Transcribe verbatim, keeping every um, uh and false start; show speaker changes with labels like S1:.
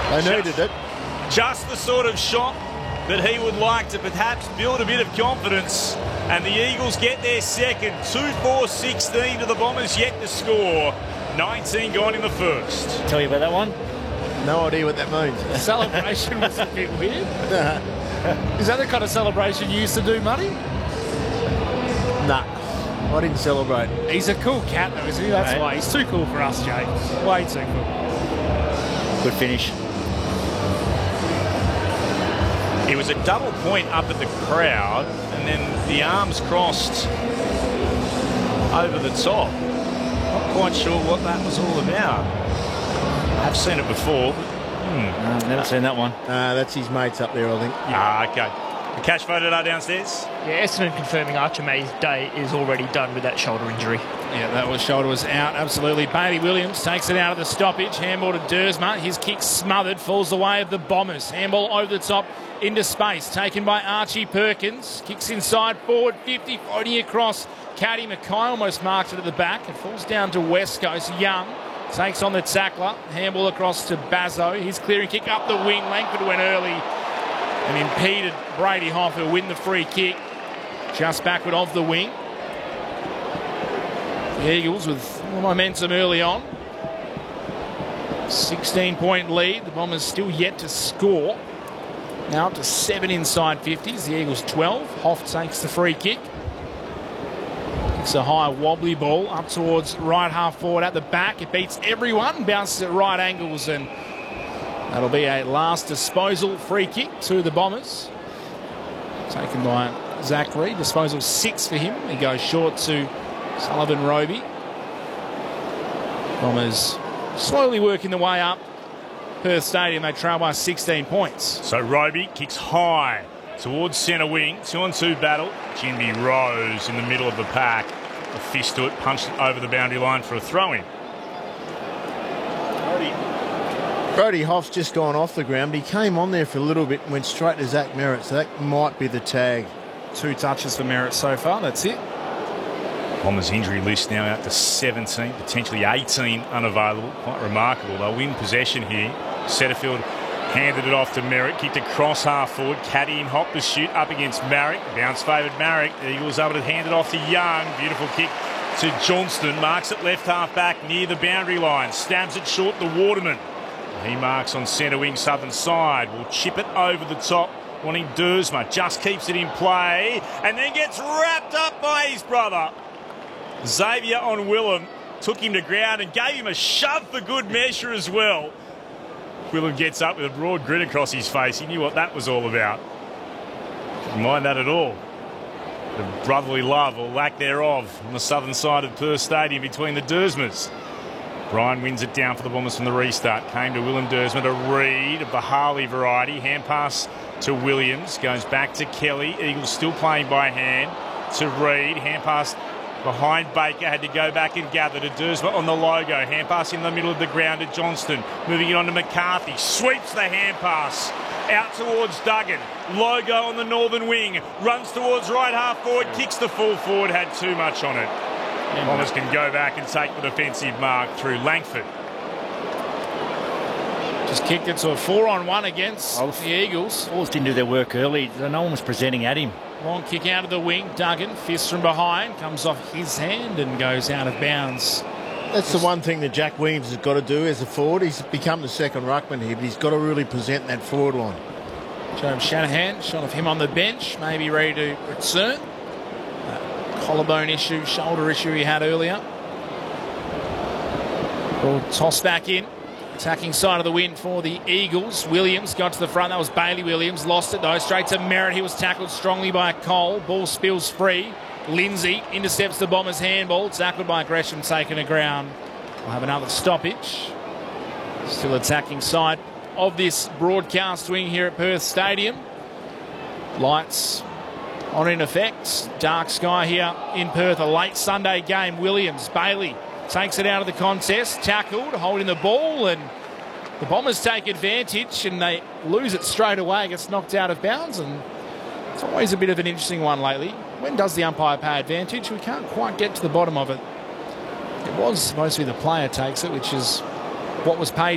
S1: They needed it.
S2: Just the sort of shot that he would like to perhaps build a bit of confidence. And the Eagles get their second. two four sixteen to the Bombers yet to score. nineteen gone in the first.
S3: Tell you about that one?
S1: No idea what that means.
S4: The celebration was a bit weird. Is that the kind of celebration you used to do, Muddy?
S1: Nah, I didn't celebrate.
S4: He's a cool cat, though, isn't he? That's
S3: Right.
S4: why. He's too cool for us, Jake. Way too cool.
S3: Good finish.
S2: It was a double point up at the crowd, and then the arms crossed over the top. Not quite sure what that was all about. I've seen it before. Hmm.
S3: No, never seen that one.
S1: Uh, that's his mates up there, I think.
S2: Ah, okay. The cash voted are downstairs.
S5: Yeah, Essendon confirming Archer May's day is already done with that shoulder injury.
S4: Yeah, that was shoulder was out, absolutely. Bailey Williams takes it out of the stoppage. Handball to Dersma. His kick smothered, falls the way of the Bombers. Handball over the top into space, taken by Archie Perkins. Kicks inside, forward, fifty, floating across. Caddy Mackay almost marked it at the back. It falls down to West Coast. Young takes on the tackler. Handball across to Bazzo. His clearing kick up the wing. Langford went early and impeded Brady Hoffer win the free kick. Just backward of the wing. The Eagles with momentum early on. sixteen point lead. The Bombers still yet to score. Now up to seven inside fifties. The Eagles twelve. Hoff takes the free kick. It's a high wobbly ball up towards right half forward at the back. It beats everyone. Bounces at right angles, and that'll be a last disposal free kick to the Bombers. Taken by Zachary. Disposal six for him. He goes short to Sullivan Roby. Bombers slowly working the way up. Perth Stadium, they trail by sixteen points.
S2: So Roby kicks high towards centre wing. Two on two battle. Jinby Rose in the middle of the pack. A fist to it, punched it over the boundary line for a throw-in.
S1: Brody Hoff's just gone off the ground, but he came on there for a little bit and went straight to Zach Merritt, so that might be the tag.
S4: Two touches for Merritt so far, that's it.
S2: Bombers injury list now out to seventeen, potentially eighteen unavailable. Quite remarkable. They'll win possession here. Setterfield handed it off to Merritt, kicked across half forward. Caddy and Hop to shoot up against Marrick. Bounce favoured Marrick. The Eagles able to hand it off to Young. Beautiful kick to Johnston. Marks it left half back near the boundary line. Stabs it short to Waterman. He marks on centre wing southern side. Will chip it over the top. Wanting Dersma. Just keeps it in play. And then gets wrapped up by his brother. Xavier on Willem. Took him to ground and gave him a shove for good measure as well. Willem gets up with a broad grin across his face. He knew what that was all about. Didn't mind that at all. The brotherly love or lack thereof on the southern side of Perth Stadium between the Dersmas. Bryan wins it down for the Bombers from the restart. Came to Willem Dersma to Reid of the Harley variety. Hand pass to Williams. Goes back to Kelly. Eagles still playing by hand to Reid. Hand pass behind Baker. Had to go back and gather to Dersma on the logo. Hand pass in the middle of the ground to Johnston. Moving it on to McCarthy. Sweeps the hand pass out towards Duggan. Logo on the northern wing. Runs towards right half forward. Kicks the full forward. Had too much on it. Bombers can go back and take the defensive mark through Langford.
S4: Just kicked it to a four on one against
S3: Oh,
S4: the Eagles.
S3: Forwards didn't do their work early. No one was presenting at him.
S4: Long kick out of the wing. Duggan, fist from behind, comes off his hand and goes out of bounds.
S1: That's the one thing that Jack Williams has got to do as a forward. He's become the second ruckman here, but he's got to really present that forward line.
S4: James Shanahan, shot of him on the bench, maybe ready to return. That collarbone issue, shoulder issue he had earlier. Ball tossed back in. Attacking side of the wind for the Eagles. Williams got to the front. That was Bailey Williams. Lost it though. Straight to Merritt. He was tackled strongly by Cole. Ball spills free. Lindsay intercepts the Bombers' handball. Tackled by Gresham. Taken to ground. We'll have another stoppage. Still attacking side of this broadcast wing here at Perth Stadium. Lights on in effect. Dark sky here in Perth. A late Sunday game. Williams. Bailey takes it out of the contest, tackled, holding the ball, and the Bombers take advantage and they lose it straight away. It gets knocked out of bounds, and it's always a bit of an interesting one lately. When does the umpire pay advantage? We can't quite get to the bottom of it. It was supposed to be the player takes it, which is what was paid